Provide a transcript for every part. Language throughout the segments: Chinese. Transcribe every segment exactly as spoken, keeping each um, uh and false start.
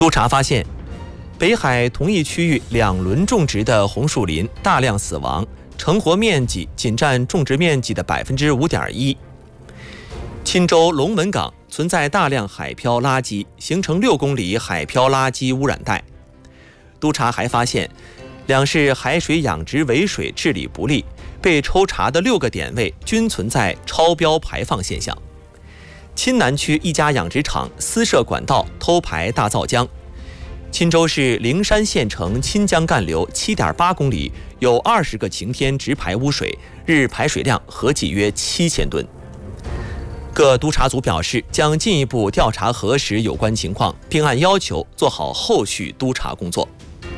督查发现，北海同一区域两轮种植的红树林大量死亡，成活面积仅占种植面积的百分之五点一。钦州龙门港存在大量海漂垃圾，形成六公里海漂垃圾污染带。督查还发现，两市海水养殖围水治理不力，被抽查的六个点位均存在超标排放现象。钦南区一家养殖场私设管道偷排大皂浆。钦州市灵山县城钦江干流 七点八公里有二十个晴天直排污水，日排水量合计约七千吨。各督查组表示，将进一步调查核实有关情况，并按要求做好后续督查工作。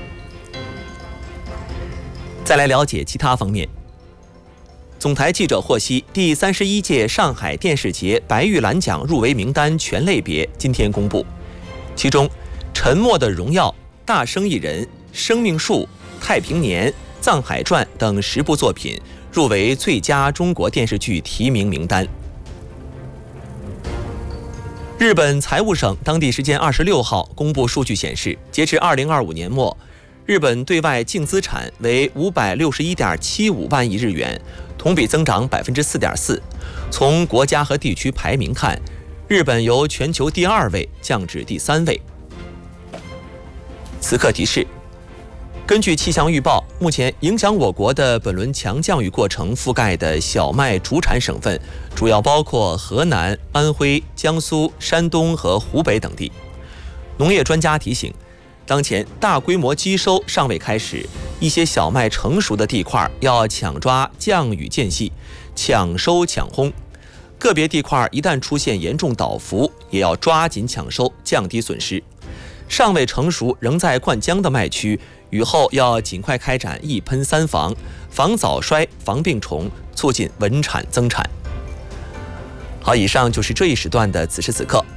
再来了解其他方面。总台记者获悉，第三十一届上海电视节白玉兰奖入围名单全类别今天公布，其中《沉默的荣耀》、《大生意人》、《生命树》、《太平年》、《藏海传》等十部作品入围最佳中国电视剧提名名单。日本财务省当地时间二十六号公布数据显示，截至二零二五年末，日本对外净资产为五百六十一点七五万亿日元，同比增长百分之四点四。从国家和地区排名看，日本由全球第二位降至第三位。此刻提示：根据气象预报，目前影响我国的本轮强降雨过程覆盖的小麦主产省份，主要包括河南、安徽、江苏、山东和湖北等地。农业专家提醒，当前大规模机收尚未开始，一些小麦成熟的地块要抢抓降雨间隙，抢收抢烘。个别地块一旦出现严重倒伏，也要抓紧抢收，降低损失。尚未成熟仍在灌浆的麦区，雨后要尽快开展一喷三防，防早衰、防病虫，促进稳产增产。好，以上就是这一时段的此时此刻。